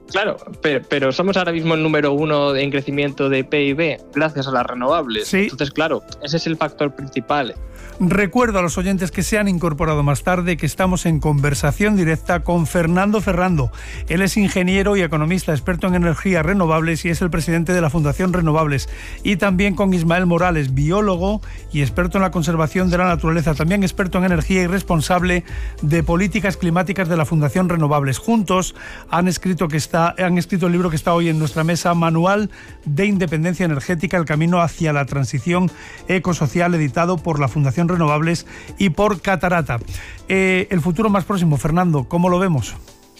Claro, pero somos ahora mismo el número 1 en crecimiento de PIB gracias a las renovables. Sí. Entonces, claro, ese es el factor principal. Recuerdo a los oyentes que se han incorporado más tarde que estamos en conversación directa con Fernando Ferrando. Él es ingeniero y economista, experto en energías renovables y es el presidente de la Fundación Renovables. Y también con Ismael Morales, biólogo y experto en la conservación de la naturaleza, también experto en energía y responsable de políticas climáticas de la Fundación Renovables. Juntos han escrito el libro que está hoy en nuestra mesa, Manual de Independencia Energética, el camino hacia la transición ecosocial, editado por la Fundación Renovables y por Catarata. El futuro más próximo, Fernando, ¿cómo lo vemos?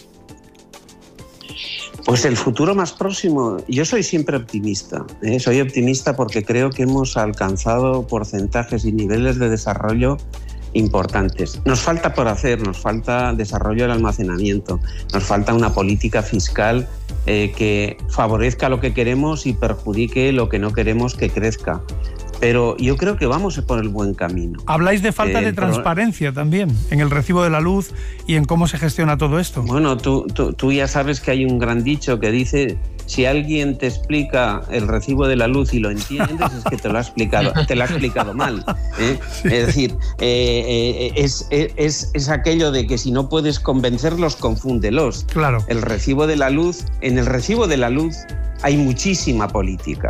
Pues el futuro más próximo, yo soy siempre optimista. Soy optimista porque creo que hemos alcanzado porcentajes y niveles de desarrollo importantes. Nos falta por hacer, nos falta desarrollo del almacenamiento, nos falta una política fiscal que favorezca lo que queremos y perjudique lo que no queremos que crezca. Pero yo creo que vamos por el buen camino. Habláis de falta de transparencia también en el recibo de la luz y en cómo se gestiona todo esto. Bueno, tú ya sabes que hay un gran dicho que dice: si alguien te explica el recibo de la luz y lo entiendes, es que te lo ha explicado mal. Sí. Es decir, es aquello de que si no puedes convencerlos, confúndelos. Claro. En el recibo de la luz hay muchísima política.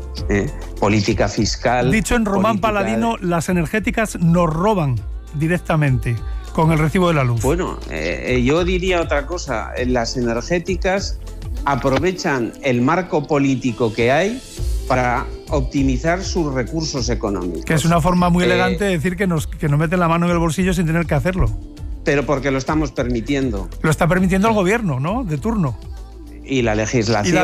Política fiscal. Dicho en Román Paladino, las energéticas nos roban directamente con el recibo de la luz. Bueno, yo diría otra cosa. Las energéticas aprovechan el marco político que hay para optimizar sus recursos económicos. Que es una forma muy elegante de decir que nos meten la mano en el bolsillo sin tener que hacerlo. Pero porque lo estamos permitiendo. Lo está permitiendo el gobierno, ¿no? De turno. Y la legislación.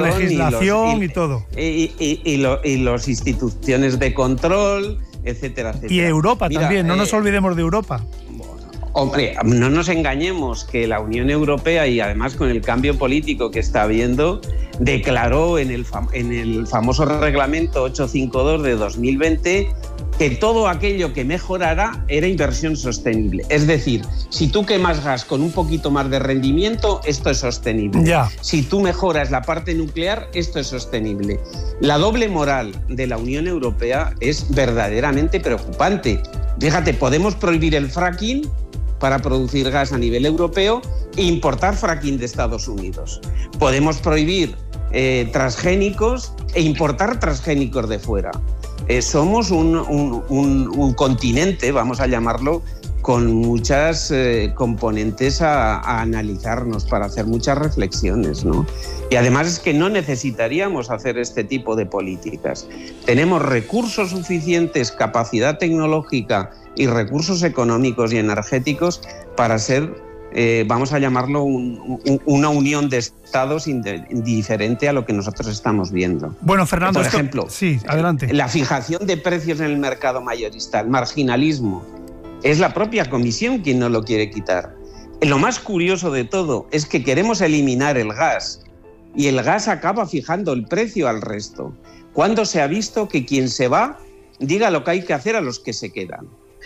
Y todo. Y las instituciones de control, etcétera, etcétera. Y Europa también, no nos olvidemos de Europa. Hombre, no nos engañemos que la Unión Europea, y además con el cambio político que está habiendo, declaró en el famoso reglamento 852 de 2020 que todo aquello que mejorara era inversión sostenible. Es decir, si tú quemas gas con un poquito más de rendimiento, esto es sostenible. Ya. Si tú mejoras la parte nuclear, esto es sostenible. La doble moral de la Unión Europea es verdaderamente preocupante. Fíjate, podemos prohibir el fracking para producir gas a nivel europeo e importar fracking de Estados Unidos. Podemos prohibir transgénicos e importar transgénicos de fuera. Somos un continente, vamos a llamarlo, con muchas componentes a analizarnos para hacer muchas reflexiones, ¿no? Y además es que no necesitaríamos hacer este tipo de políticas. Tenemos recursos suficientes, capacidad tecnológica y recursos económicos y energéticos para ser, vamos a llamarlo, una unión de estados diferente a lo que nosotros estamos viendo. Bueno, Fernando, por ejemplo, sí, adelante. La fijación de precios en el mercado mayorista, el marginalismo, es la propia Comisión quien no lo quiere quitar. Lo más curioso de todo es que queremos eliminar el gas y el gas acaba fijando el precio al resto. ¿Cuándo se ha visto que quien se va diga lo que hay que hacer a los que se quedan?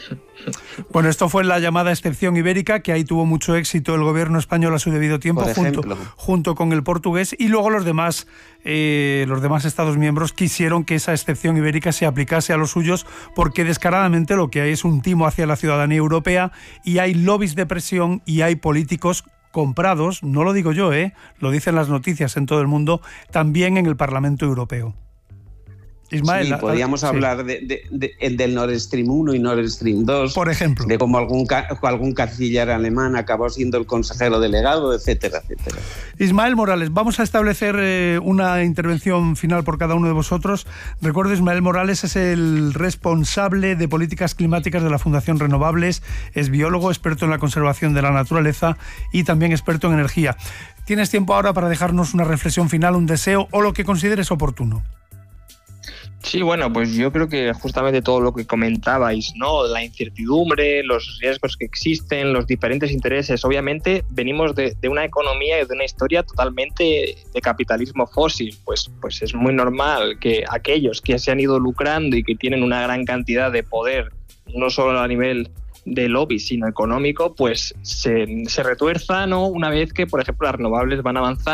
Bueno, esto fue la llamada excepción ibérica, que ahí tuvo mucho éxito el gobierno español a su debido tiempo, junto con el portugués, y luego los demás Estados miembros quisieron que esa excepción ibérica se aplicase a los suyos, porque descaradamente lo que hay es un timo hacia la ciudadanía europea y hay lobbies de presión y hay políticos comprados, no lo digo yo, lo dicen las noticias en todo el mundo, también en el Parlamento Europeo. Ismael, sí, podríamos hablar del Nord Stream 1 y Nord Stream 2, por ejemplo, de cómo algún canciller alemán acabó siendo el consejero delegado, etcétera, etcétera. Ismael Morales, vamos a establecer una intervención final por cada uno de vosotros. Recuerdo, Ismael Morales es el responsable de políticas climáticas de la Fundación Renovables, es biólogo, experto en la conservación de la naturaleza y también experto en energía. Tienes tiempo ahora para dejarnos una reflexión final, un deseo o lo que consideres oportuno. Sí, bueno, pues yo creo que justamente todo lo que comentabais, ¿no? La incertidumbre, los riesgos que existen, los diferentes intereses. Obviamente venimos de una economía y de una historia totalmente de capitalismo fósil. Pues es muy normal que aquellos que se han ido lucrando y que tienen una gran cantidad de poder, no solo a nivel de lobby, sino económico, pues se retuerzan, ¿no? Una vez que, por ejemplo, las renovables van avanzando